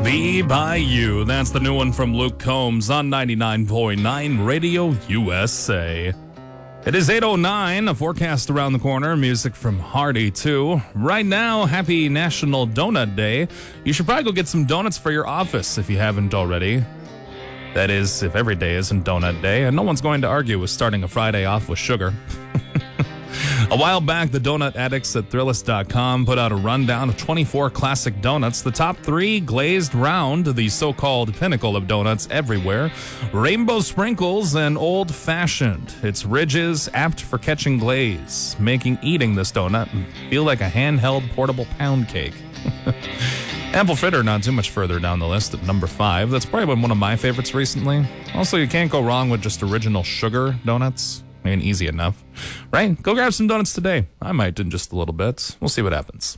Me by You. That's the new one from Luke Combs on 99.9 Radio USA. It is 8:09, a forecast around the corner, music from Hardy, too. Right now, happy National Donut Day. You should probably go get some donuts for your office if you haven't already. That is, if every day isn't Donut Day, and no one's going to argue with starting a Friday off with sugar. A while back, the donut addicts at Thrillist.com put out a rundown of 24 classic donuts. The top 3, glazed round, the so-called pinnacle of donuts everywhere, rainbow sprinkles, and old-fashioned. Its ridges apt for catching glaze, making eating this donut feel like a handheld portable pound cake. Apple fritter not too much further down the list at number 5. That's probably been one of my favorites recently. Also, you can't go wrong with just original sugar donuts. I mean, easy enough, right? Go grab some donuts today. I might in just a little bit. We'll see what happens.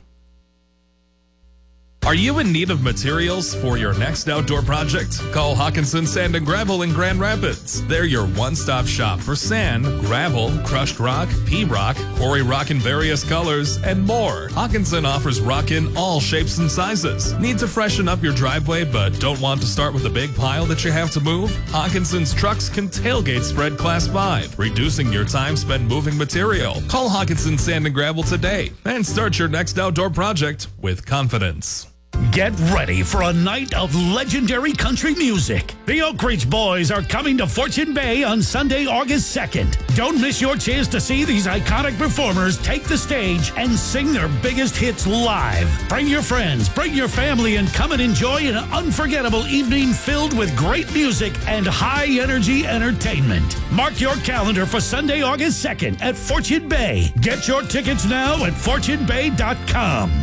Are you in need of materials for your next outdoor project? Call Hawkinson Sand and Gravel in Grand Rapids. They're your one-stop shop for sand, gravel, crushed rock, pea rock, quarry rock in various colors, and more. Hawkinson offers rock in all shapes and sizes. Need to freshen up your driveway but don't want to start with a big pile that you have to move? Hawkinson's trucks can tailgate spread Class 5, reducing your time spent moving material. Call Hawkinson Sand and Gravel today and start your next outdoor project with confidence. Get ready for a night of legendary country music. The Oak Ridge Boys are coming to Fortune Bay on Sunday, August 2nd. Don't miss your chance to see these iconic performers take the stage and sing their biggest hits live. Bring your friends, bring your family, and come and enjoy an unforgettable evening filled with great music and high-energy entertainment. Mark your calendar for Sunday, August 2nd at Fortune Bay. Get your tickets now at fortunebay.com.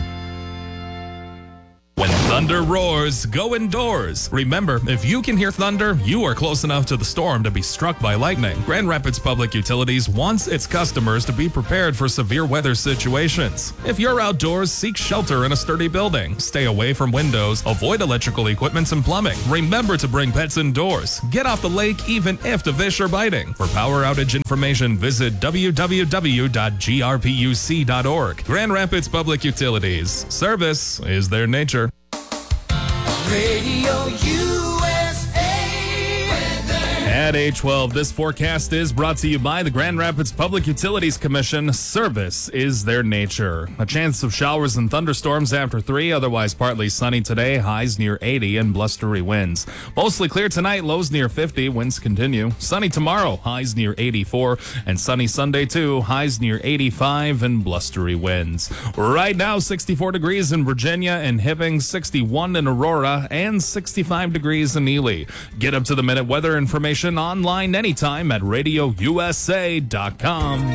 When thunder roars, go indoors. Remember, if you can hear thunder, you are close enough to the storm to be struck by lightning. Grand Rapids Public Utilities wants its customers to be prepared for severe weather situations. If you're outdoors, seek shelter in a sturdy building. Stay away from windows. Avoid electrical equipment and plumbing. Remember to bring pets indoors. Get off the lake even if the fish are biting. For power outage information, visit www.grpuc.org. Grand Rapids Public Utilities. Service is their nature. Radio USA. At 8:12, this forecast is brought to you by the Grand Rapids Public Utilities Commission. Service is their nature. A chance of showers and thunderstorms after 3, otherwise partly sunny today, highs near 80 and blustery winds. Mostly clear tonight, lows near 50, winds continue. Sunny tomorrow, highs near 84, and sunny Sunday too, highs near 85 and blustery winds. Right now, 64 degrees in Virginia and Hibbing, 61 in Aurora, and 65 degrees in Ely. Get up to the minute weather information online anytime at radiousa.com.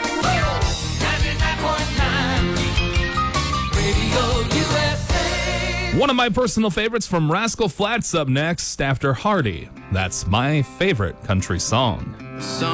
99.9 Radio USA. One of my personal favorites from Rascal Flatts up next after Hardy. That's my favorite country song.